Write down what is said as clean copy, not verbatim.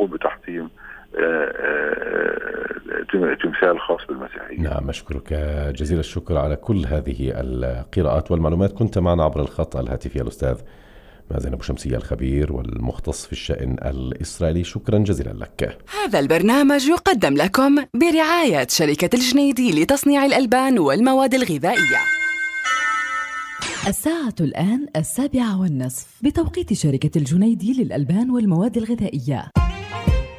يقوم بتحطيم تمثال خاص بالمسيحيين. نعم، أشكرك جزيل الشكر على كل هذه القراءات والمعلومات. كنت معنا عبر الخط الهاتفي الأستاذ مازن أبو شمسية، الخبير والمختص في الشأن الإسرائيلي. شكرا جزيلا لك. هذا البرنامج يقدم لكم برعاية شركة الجنيدي لتصنيع الألبان والمواد الغذائية. الساعة الآن 7:30 بتوقيت شركة الجنيدي للألبان والمواد الغذائية.